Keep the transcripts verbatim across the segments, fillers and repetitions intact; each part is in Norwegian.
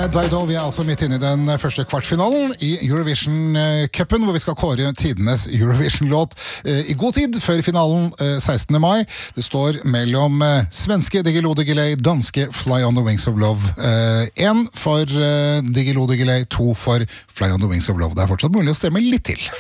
Dido. Vi er altså midt inne i den første kvartfinalen i Eurovision-cupen, hvor vi skal kåre tidenes Eurovision-låt i god tid før finalen sekstende mai. Det står mellom svenske Diggiloo Diggiley, danske Fly on the Wings of Love. En for Diggiloo Diggiley, to for Fly on the Wings of Love. Det er fortsatt mulig å stemme litt til.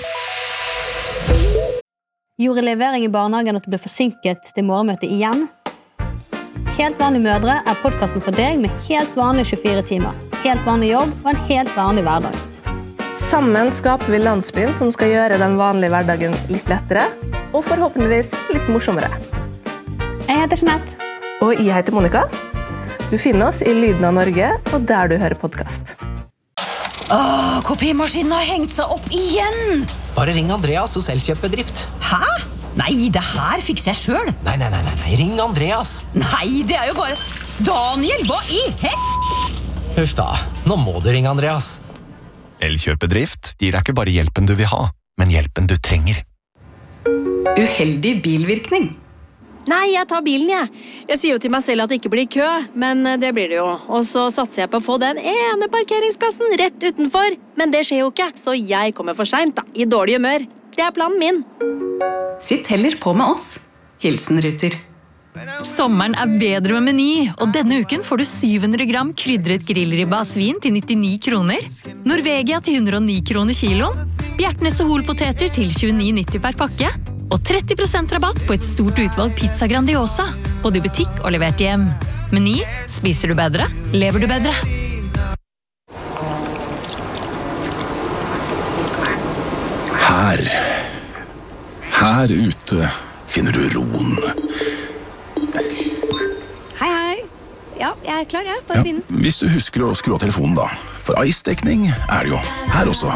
Gjorde levering i barnehagen at du ble forsinket til morgenmøtet igjen? Helt vanlige mødre er podcasten for deg med helt vanlige tjuefire timer, helt vanlig jobb og en helt vanlig hverdag. Sammen skaper vi landsbyen som skal gjøre den vanlige hverdagen litt lettere, og forhåpentligvis litt morsommere. Jeg heter Jeanette. Og jeg heter Monica. Du finner oss i Lyden av Norge, og der du hører podcast. Åh, kopimaskinen har hengt seg opp igjen! Bare ring Andreas hos Elkjøpbedrift. Hæ? Nei, det her fikser jeg selv. Nei, nei, nei, nei, ring Andreas. Nei, det er jo bare... Daniel, hva i hel... Huff da, nå må du ringe Andreas. Elkjøpbedrift gir deg ikke bare hjelpen du vil ha, men hjelpen du trenger. Uheldig bilvirkning. Nei, jeg tar bilen, jeg. Jeg sier jo til meg selv at det ikke blir kø, men det blir det jo. Og så satser jeg på å få den ene parkeringsplassen rett utenfor. Men det skjer jo ikke, så jeg kommer for sent da, i dårlig humør. Det er planen min. Sitt heller på med oss. Hilsen Ruter. Sommeren er bedre med Meny, og denne uken får du syv hundre gram krydret grillribba av svin til nittini kroner, Norvegia til hundre og ni kroner kiloen, Bjertnæs og Hol-poteter til tjueni nitti per pakke, og tretti prosent rabatt på et stort utvalg pizza Grandiosa, både i butikk og levert hjem. Meny, spiser du bedre, lever du bedre. Her, her ute finner du roen. Hei, hei. Ja, jeg er klar, jeg. Bare begynn. Ja, hvis du husker å skru av telefonen da. For ice-dekning er det jo her også.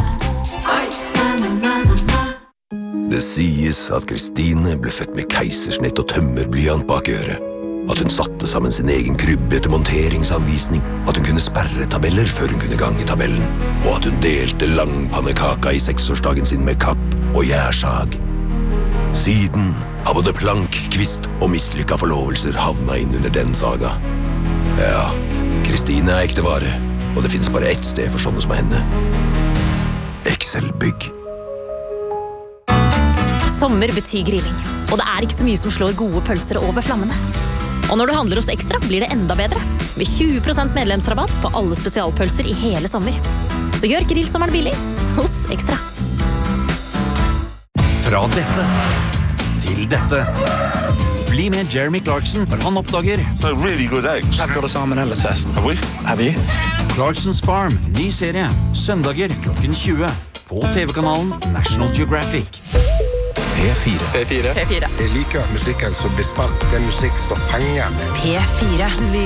Det sies at Kristine ble født med keisersnitt og tømmerblyant bak øret. At hun satte sammen sin egen krybbe etter monteringsanvisning. At hun kunne sperre tabeller før hun kunne gange tabellen. Og at hun delte langpannekaka i seksårsdagen sin med kapp og gjærsag. Siden har både plank, kvist og mislykka forlovelser havna inn under den saga. Ja, Kristine er ekte vare, og det finnes bare ett sted for sånne som henne. Excel-bygg. Sommer betyr grilling, og det er ikke så mye som slår gode pølser over flammene. Og når du handler hos Ekstra, blir det enda bedre, med tjue prosent medlemsrabatt på alle spesialpølser i hele sommer. Så gjør grillsommeren billig hos Ekstra. Fra dette til dette. Bli med Jeremy Clarkson når han oppdager They're really good eggs. I've got a salmonella test. Have we? Have you? Clarkson's Farm, ny serie, søndager klokken tjue, på T V-kanalen National Geographic. P fire. P fire. P fire. Jeg liker musikken som blir spilt. Det er musikk som fenger meg. P fire.